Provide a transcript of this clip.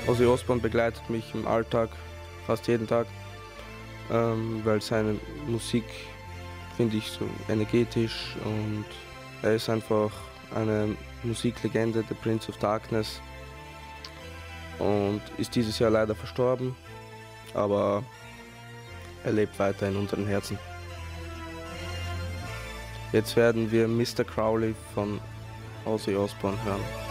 Ozzy Osbourne begleitet mich im Alltag fast jeden Tag, weil seine Musik finde ich so energetisch und er ist einfach eine Musiklegende, der Prince of Darkness, und ist dieses Jahr leider verstorben, aber er lebt weiter in unseren Herzen. Jetzt werden wir Mr. Crowley von Ozzy Osbourne hören.